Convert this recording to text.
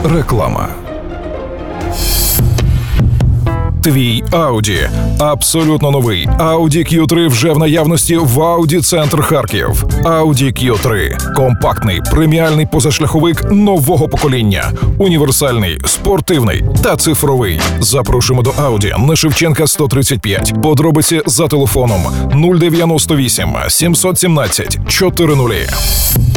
Реклама. Твій Audi. Абсолютно новий Audi Q3 вже в наявності в Audi Центр Харків. Audi Q3 – компактний, преміальний позашляховик нового покоління. Універсальний, спортивний та цифровий. Запрошуємо до Audi на Шевченка 135. Подробиці за телефоном 098 717 400.